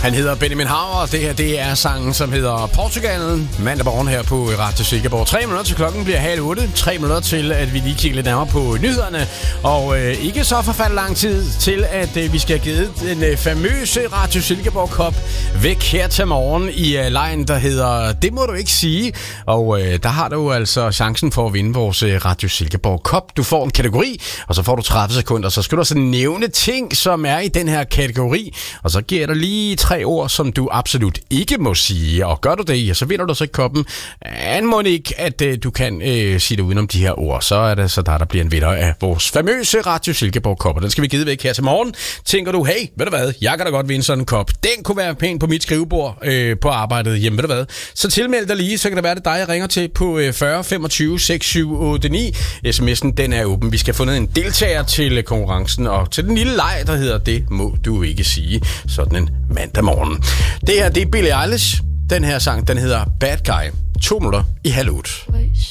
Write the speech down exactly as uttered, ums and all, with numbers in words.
Han hedder Benjamin Haver, og det her det er sangen, som hedder Portugal. Mandag morgen her på Radio Silkeborg. Tre minutter til klokken bliver halv otte. Tre minutter til, at vi lige kigger lidt nærmere på nyhederne. Og øh, ikke så forfærdeligt lang tid til, at øh, vi skal have givet den øh, famøse Radio Silkeborg Cup væk her til morgen i øh, lejen, der hedder Det må du ikke sige. Og øh, der har du altså chancen for at vinde vores øh, Radio Silkeborg Cup. Du får en kategori, og så får du tredive sekunder. Så skal du så nævne ting, som er i den her kategori. Og så giver der lige tre ord, som du absolut ikke må sige. Og gør du det, ja, så vinder du så koppen. Anmod ikke, at øh, du kan øh, sige det udenom de her ord. Så er det så der, der bliver en vinder af vores famøse Radio Silkeborg Cup. Og den skal vi give væk her til morgen. Tænker du, hey, ved du hvad, jeg kan da godt vinde sådan en kop. Den kunne være pæn på mit skrivebord øh, på arbejdet hjemme, ved du hvad. Så tilmeld dig lige, så kan det være, det dig, jeg ringer til på øh, fyrre femogtyve seks syv otte ni. sms'en, den er åben. Vi skal have fundet en deltager til konkurrencen, og til den lille leg, der hedder Det må du ikke sige. Sådan en mandag morgen. Det her, det er Billie Eilish. Den her sang, den hedder Bad Guy. To minutter i halv otte.